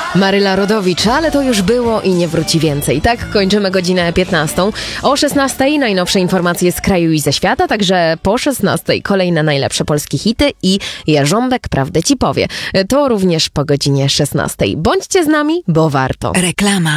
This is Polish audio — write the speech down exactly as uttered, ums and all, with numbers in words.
Maryla Rodowicz, ale to już było i nie wróci więcej. Tak kończymy godzinę piętnastą. O szesnastej najnowsze informacje z kraju i ze świata, także po szesnastej kolejne najlepsze polskie hity i Jarząbek prawdę ci powie. To również po godzinie szesnastej. Bądźcie z nami, bo warto. Reklama.